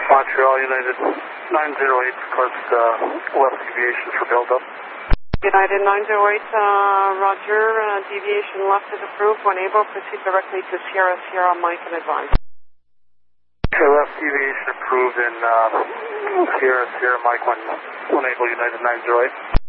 Montreal United 908, request left deviation for build-up. United 908, roger, deviation left is approved. When able, proceed directly to Sierra Sierra, Mike and advise. Okay, left deviation approved in Sierra Sierra, Mike when able, United 908.